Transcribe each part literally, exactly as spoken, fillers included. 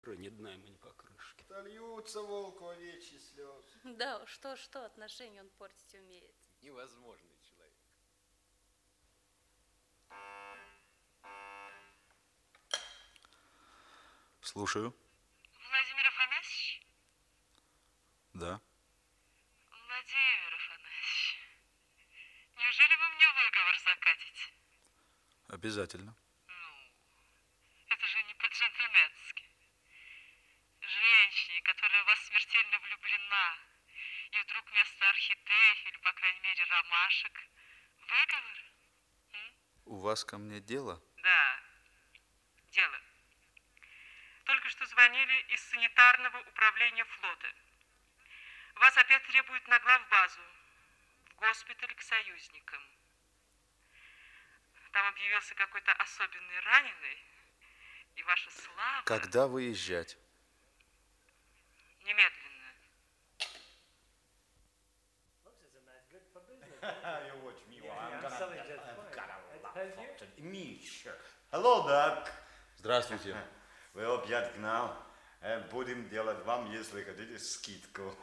Ни дна ему, ни покрышки. Льются волку овечьи слезы. Да, что-что, отношения он портить умеет. Невозможный человек. Слушаю. Владимир Афанасьевич? Да. Владимир Афанасьевич, неужели вы мне выговор закатите? Обязательно. Ну, это же не по-джентльменски. Женщине, которая в вас смертельно влюблена, и вдруг вместо орхидей, или, по крайней мере, ромашек, выговор? М? У вас ко мне дело? Да, дело. Только что звонили из санитарного управления флота. Вас опять требуют на главбазу, в госпиталь к союзникам. Там объявился какой-то особенный раненый, и ваша слава... Когда выезжать? Немедленно. Hello, Doc. Здравствуйте. Вы опять к нам. Будем делать вам, если хотите, скидку.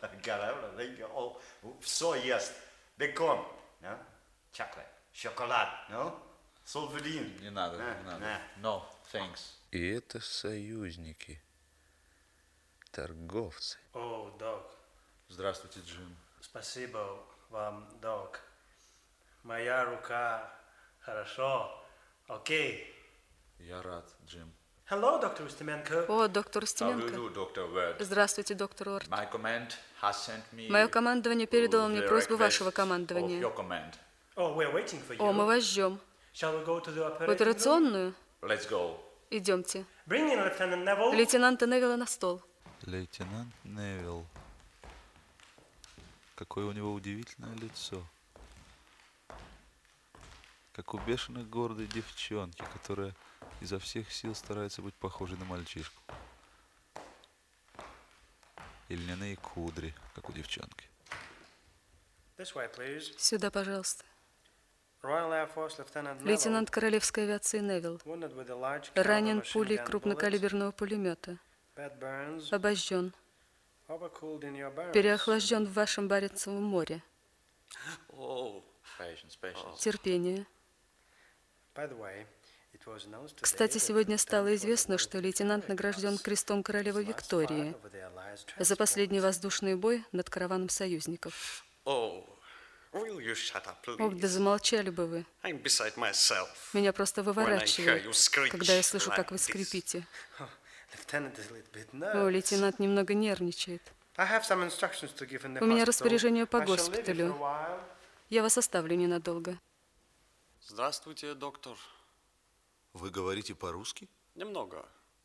Все есть. Бекон, чоколад, шоколад, сульфидин. Не надо, не надо. No, thanks. И это союзники. Торговцы. О, док. Здравствуйте, Джим. Спасибо вам, док. Моя рука хорошо. Окей. Я рад, Джим. Hello, доктор Устименко. О, доктор Устименко. Здравствуйте, доктор Уорд. Мое командование передало мне просьбу вашего командования. Oh, we're waiting for you. О, мы вас ждем. Shall we go to the В operating room? операционную? Let's go. Идемте. Bring in Lieutenant Neville. Лейтенанта Невилла на стол. Лейтенант Невилл. Какое у него удивительное лицо. Как у бешено гордой девчонки, которая изо всех сил старается быть похожей на мальчишку. И льняные кудри, как у девчонки. This way, please. Сюда, пожалуйста. Royal Air Force Lieutenant Neville, Лейтенант Королевской авиации Невилл. wounded with a large Ранен caliber machine пулей gun крупнокалиберного пулемета. bullet, bad burns, Обожжен. overcooled in your burns. Переохлажден в вашем Баренцевом море. О, Терпение. By the way, it was announced today Кстати, that сегодня Lieutenant стало was известно, awarded что the лейтенант Victoria награжден Cross крестом королевы for his last Виктории fight over the Allies' за transport. последний воздушный бой над караваном союзников. о, will you shut up, Ох, да please? замолчали бы вы. I'm beside myself. Меня просто When I hear выворачивает, you screech когда я слышу, like как вы this. скрипите. Oh, Lieutenant is a little bit О, nervous. лейтенант немного нервничает. I have some instructions to give in the У меня hospital. распоряжение по I shall leave you госпиталю. for a while. Я вас оставлю ненадолго. Здравствуйте, доктор. Вы говорите по-русски? Немного.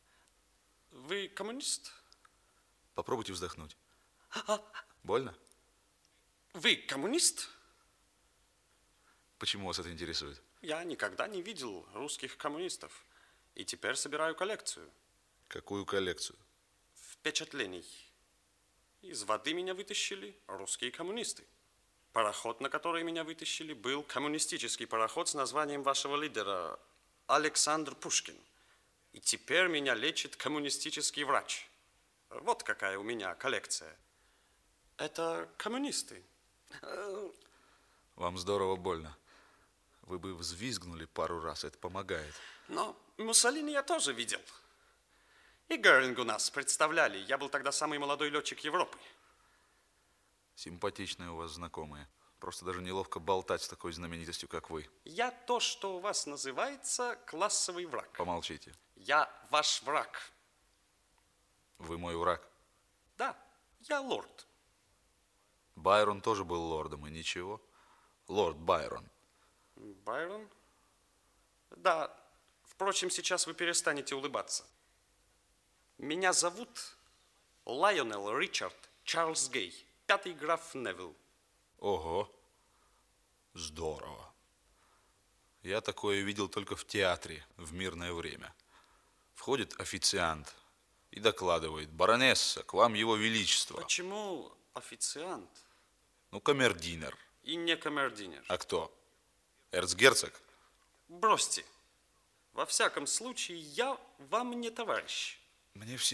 Вы коммунист? Попробуйте вздохнуть. Больно? Вы коммунист? Почему вас это интересует? Я никогда не видел русских коммунистов. И теперь собираю коллекцию Какую коллекцию? впечатлений. Из воды меня вытащили русские коммунисты. Пароход, на который меня вытащили, был коммунистический пароход с названием вашего лидера Александр Пушкин. И теперь меня лечит коммунистический врач. Вот какая у меня коллекция. Это коммунисты. Э, Вам здорово больно. Вы бы взвизгнули пару раз, это помогает. Но Муссолини я тоже видел. И Гёрингу нас представляли. Я был тогда самый молодой летчик Европы. Симпатичные у вас знакомые. Просто даже неловко болтать с такой знаменитостью, как вы. Я то, что у вас называется классовый враг. Помолчите. Я ваш враг. Вы мой враг. Да, я лорд. Байрон тоже был лордом, и ничего. Лорд Байрон. Байрон? Да, впрочем, сейчас вы перестанете улыбаться. Меня зовут Лайонел Ричард Чарльз Гей, пятый граф Невилл. Ого. Здорово. Я такое видел только в театре в мирное время. Входит официант и докладывает: баронесса, к вам его величество. Почему официант Ну, камердинер. и не камердинер? А кто? Эрцгерцог? Бросьте. Во всяком случае, я вам не товарищ. Мне